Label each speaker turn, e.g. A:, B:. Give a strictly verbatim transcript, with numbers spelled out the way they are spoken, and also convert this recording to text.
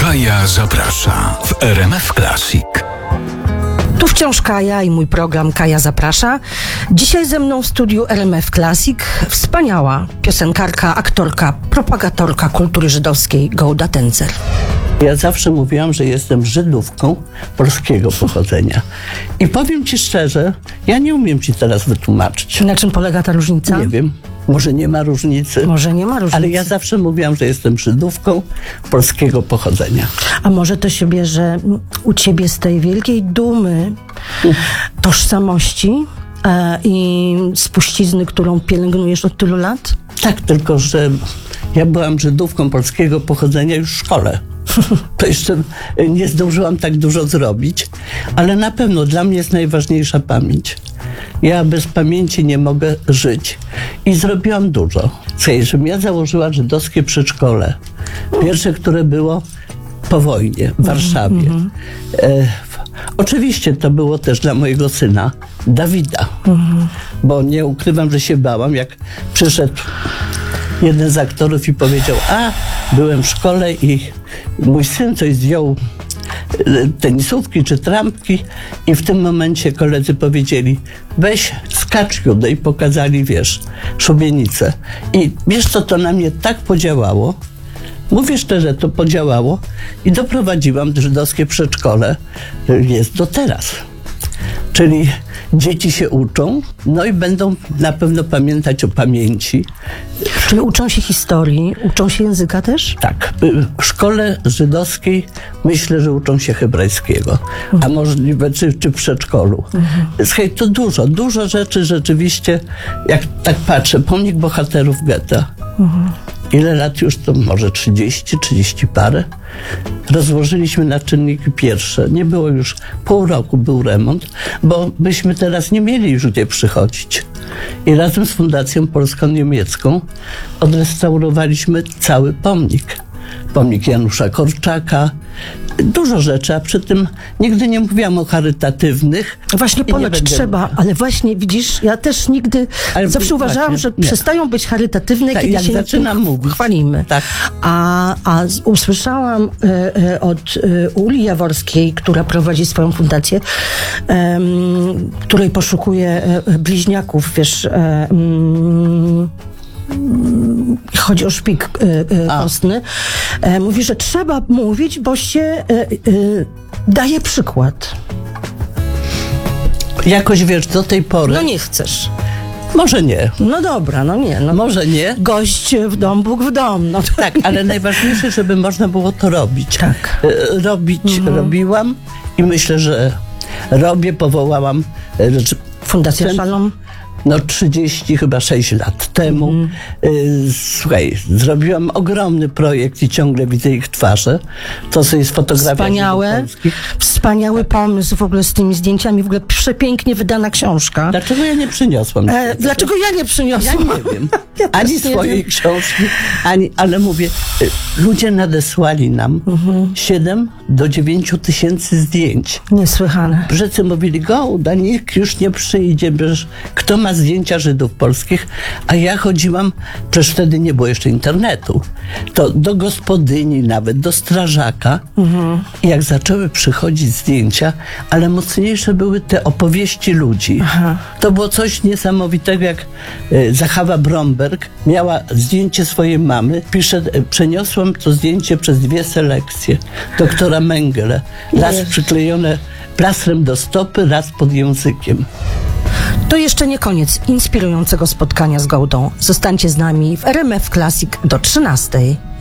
A: Kaja zaprasza w R M F Classic.
B: Tu wciąż Kaja i mój program Kaja zaprasza. Dzisiaj ze mną w studiu R M F Classic wspaniała piosenkarka, aktorka, propagatorka kultury żydowskiej Gołda Tencer.
C: Ja zawsze mówiłam, że jestem Żydówką polskiego pochodzenia. I powiem ci szczerze, ja nie umiem ci teraz wytłumaczyć.
B: Na czym polega ta różnica?
C: Nie wiem. Może nie ma różnicy.
B: Może nie ma różnicy.
C: Ale ja zawsze mówiłam, że jestem Żydówką polskiego pochodzenia.
B: A może to się bierze u ciebie z tej wielkiej dumy, tożsamości e, i spuścizny, którą pielęgnujesz od tylu lat?
C: Tak, tylko że ja byłam Żydówką polskiego pochodzenia już w szkole. To jeszcze nie zdążyłam tak dużo zrobić, ale na pewno dla mnie jest najważniejsza pamięć. Ja bez pamięci nie mogę żyć i zrobiłam dużo. Słuchaj, żebym ja założyła żydowskie przedszkole. Pierwsze, które było po wojnie w Warszawie. Mm-hmm. E, oczywiście to było też dla mojego syna Dawida, mm-hmm. bo nie ukrywam, że się bałam, jak przyszedł jeden z aktorów i powiedział: a, byłem w szkole i mój syn coś zdjął tenisówki czy trampki i w tym momencie koledzy powiedzieli: weź skacz, Judę, i pokazali, wiesz, szubienicę. I wiesz co, to na mnie tak podziałało, mówię szczerze, to podziałało i doprowadziłam żydowskie przedszkole, jest do teraz. Czyli dzieci się uczą, no i będą na pewno pamiętać o pamięci.
B: Czyli uczą się historii, uczą się języka też?
C: Tak. W szkole żydowskiej myślę, że uczą się hebrajskiego, mhm. a możliwe czy, czy w przedszkolu. Mhm. Słuchaj, to dużo, dużo rzeczy rzeczywiście, jak tak patrzę, pomnik bohaterów getta. Mhm. Ile lat już to? Może trzydzieści, trzydzieści parę. Rozłożyliśmy na czynniki pierwsze. Nie było już, pół roku był remont, bo byśmy teraz nie mieli już gdzie przychodzić. I razem z Fundacją Polsko-Niemiecką odrestaurowaliśmy cały pomnik. Pomnik Janusza Korczaka. Dużo rzeczy, a przy tym nigdy nie mówiłam o charytatywnych.
B: Właśnie ponoć trzeba, ale właśnie widzisz, ja też nigdy ale zawsze właśnie uważałam, że nie. przestają być charytatywne,
C: tak,
B: kiedy
C: jak
B: się
C: zaczynam mówić.
B: chwalimy. Tak. A, a usłyszałam e, e, od e, Uli Jaworskiej, która prowadzi swoją fundację, e, której poszukuje e, bliźniaków, wiesz, e, m, chodzi o szpik y, y, kostny, e, mówi, że trzeba mówić, bo się y, y, daje przykład.
C: Jakoś, wiesz, do tej pory...
B: No nie chcesz.
C: Może nie.
B: No dobra, no nie. No.
C: Może nie.
B: Gość w dom, Bóg w dom. No to...
C: Tak, ale najważniejsze, żeby można było to robić.
B: Tak.
C: Robić
B: mhm. robiłam
C: i myślę, że robię, powołałam...
B: Fundację ten... Szalom?
C: No trzydzieści chyba sześć lat temu. Mm. Słuchaj, zrobiłam ogromny projekt i ciągle widzę ich twarze. To co jest fotografia.
B: Wspaniałe, wspaniały pomysł w ogóle z tymi zdjęciami, w ogóle przepięknie wydana książka.
C: Dlaczego ja nie przyniosłam?
B: E, dlaczego ja nie przyniosłam?
C: Ja nie wiem.
B: Ja
C: ani swojej wiem. książki, ani, ale mówię, ludzie nadesłali nam mhm. siedem do dziewięciu tysięcy zdjęć.
B: Niesłychane.
C: Wszyscy mówili: Gołda, nikt już nie przyjdzie, przecież kto ma zdjęcia Żydów polskich, a ja chodziłam, przecież wtedy nie było jeszcze internetu, to do gospodyni nawet, do strażaka. Mhm. I jak zaczęły przychodzić zdjęcia, ale mocniejsze były te opowieści ludzi. Aha. To było coś niesamowitego, jak e, Zachawa Bromberg miała zdjęcie swojej mamy, pisze: e, przeniosłam to zdjęcie przez dwie selekcje doktora Mengele. Raz przyklejone plastrem do stopy, raz pod językiem.
B: To jeszcze nie koniec inspirującego spotkania z Gołdą. Zostańcie z nami w R M F Classic do trzynastej.